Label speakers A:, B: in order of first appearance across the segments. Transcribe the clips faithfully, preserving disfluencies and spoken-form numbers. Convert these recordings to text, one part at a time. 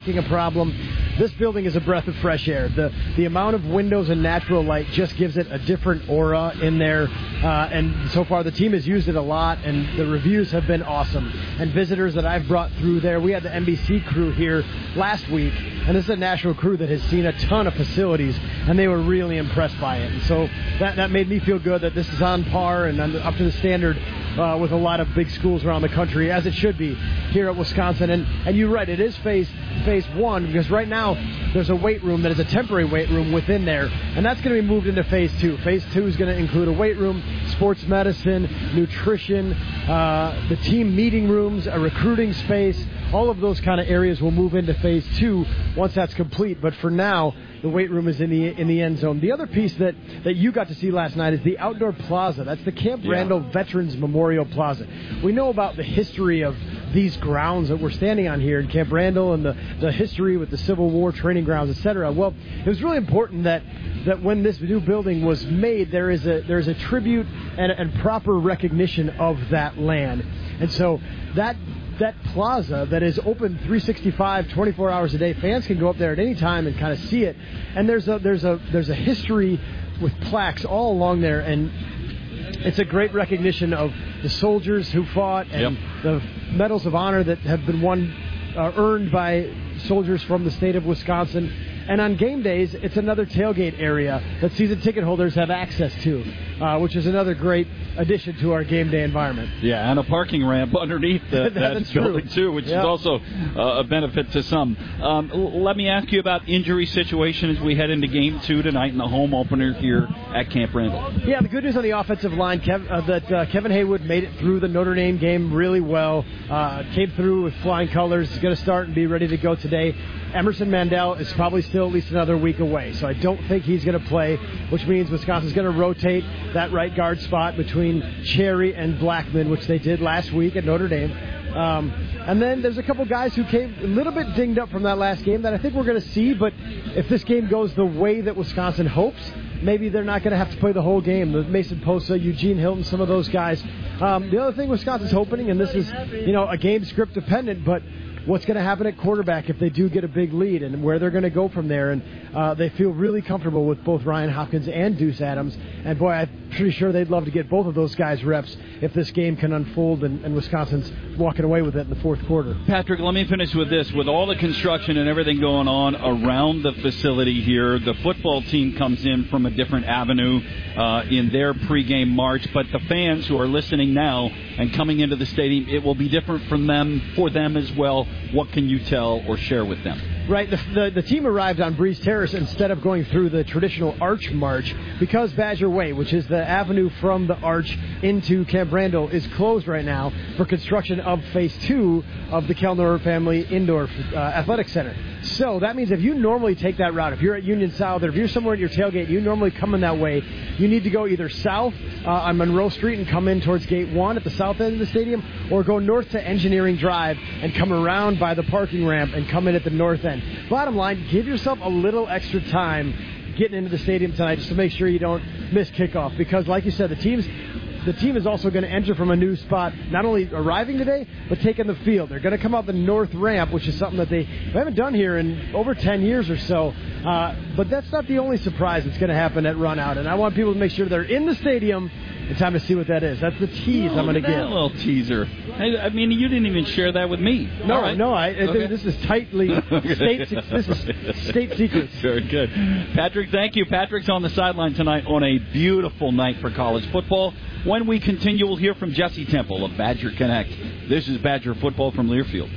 A: parking a problem. This building is a breath of fresh air. The the amount of windows and natural light just gives it a different aura in there. Uh, and so far, the team has used it a lot, and the reviews have been awesome. And visitors that I've brought through there, we had the N B C crew here last week, and this is a national crew that has seen a ton of facilities, and they were really impressed by it. And so that, that made me feel good that this is on par and up to the standard uh, with a lot of big schools around the country, as it should be here at Wisconsin. And, and you're right, it is phase phase one, because right now there's a weight room that is a temporary weight room within there, and that's going to be moved into phase two. Phase two is going to include a weight room, sports medicine, nutrition, uh, the team meeting rooms, a recruiting space. All of those kind of areas will move into phase two once that's complete. But for now, the weight room is in the in the end zone. The other piece that, that you got to see last night is the outdoor plaza. That's the Camp
B: yeah.
A: Randall Veterans Memorial Plaza. We know about the history of these grounds that we're standing on here in Camp Randall and the, the history with the Civil War training grounds, et cetera. Well, it was really important that that when this new building was made, there is a there is a tribute and, and proper recognition of that land. And so that that plaza that is open three sixty-five, twenty-four hours a day, fans can go up there at any time and kind of see it. And there's a there's a there's a history with plaques all along there, and it's a great recognition of the soldiers who fought and yep. the medals of honor that have been won uh, earned by soldiers from the state of Wisconsin. And on game days, it's another tailgate area that season ticket holders have access to, uh, which is another great addition to our game day environment.
B: Yeah, and a parking ramp underneath the, that building, true. too, which yeah. is also uh, a benefit to some. Um, l- let me ask you about injury situation as we head into game two tonight in the home opener here at Camp Randall.
A: Yeah, the good news on the offensive line, Kev, uh, that uh, Kevin Haywood made it through the Notre Dame game really well, uh, came through with flying colors, is going to start and be ready to go today. Emerson Mandel is probably still at least another week away, so I don't think he's going to play, which means Wisconsin's going to rotate that right guard spot between Cherry and Blackman, which they did last week at Notre Dame. Um, and then there's a couple guys who came a little bit dinged up from that last game that I think we're going to see, but if this game goes the way that Wisconsin hopes, maybe they're not going to have to play the whole game. The Mason Posa, Eugene Hilton, some of those guys. Um, the other thing Wisconsin's hoping, and this is, you know, a game script dependent, but what's going to happen at quarterback if they do get a big lead and where they're going to go from there. And uh, they feel really comfortable with both Ryan Hopkins and Deuce Adams. And, boy, I'm pretty sure they'd love to get both of those guys reps if this game can unfold and, and Wisconsin's walking away with it in the fourth quarter.
B: Patrick, let me finish with this. With all the construction and everything going on around the facility here, the football team comes in from a different avenue uh, in their pregame march. But the fans who are listening now and coming into the stadium, it will be different from them, for them as well. What can you tell or share with them?
A: Right, the, the the team arrived on Breeze Terrace instead of going through the traditional Arch March because Badger Way, which is the avenue from the Arch into Camp Randall, is closed right now for construction of Phase two of the Kellner Family Indoor uh, Athletic Center. So that means if you normally take that route, if you're at Union South or if you're somewhere at your tailgate, you normally come in that way, you need to go either south uh, on Monroe Street and come in towards Gate one at the south end of the stadium, or go north to Engineering Drive and come around by the parking ramp and come in at the north end. Bottom line, give yourself a little extra time getting into the stadium tonight just to make sure you don't miss kickoff, because like you said, the team's The team is also going to enter from a new spot, not only arriving today, but taking the field. They're going to come out the north ramp, which is something that they haven't done here in over ten years or so. Uh, but that's not the only surprise that's going to happen at Run Out. And I want people to make sure they're in the stadium in time to see what that is. That's the tease
B: oh,
A: I'm going to give.
B: A little teaser. I, I mean, you didn't even share that with me.
A: No,
B: right.
A: no. I,
B: okay.
A: This is tightly state. This is state secrets.
B: Very good, Patrick. Thank you. Patrick's on the sideline tonight on a beautiful night for college football. When we continue, we'll hear from Jesse Temple of Badger Connect. This is Badger Football from Learfield.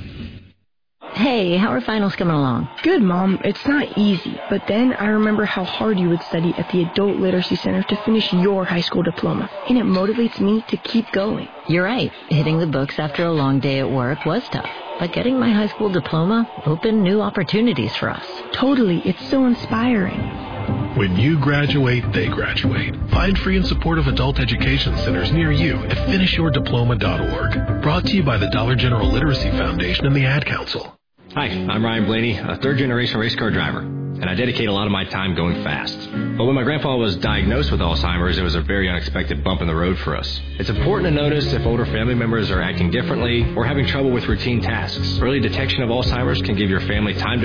C: Hey, how are finals coming along?
D: Good, Mom. It's not easy, but then I remember how hard you would study at the Adult Literacy Center to finish your high school diploma, and it motivates me to keep going.
C: You're right. Hitting the books after a long day at work was tough, but getting my high school diploma opened new opportunities for us.
D: Totally. It's so inspiring.
E: When you graduate, they graduate. Find free and supportive adult education centers near you at finish your diploma dot org. Brought to you by the Dollar General Literacy Foundation and the Ad Council.
F: Hi, I'm Ryan Blaney, a third-generation race car driver, and I dedicate a lot of my time going fast. But when my grandpa was diagnosed with Alzheimer's, it was a very unexpected bump in the road for us. It's important to notice if older family members are acting differently or having trouble with routine tasks. Early detection of Alzheimer's can give your family time to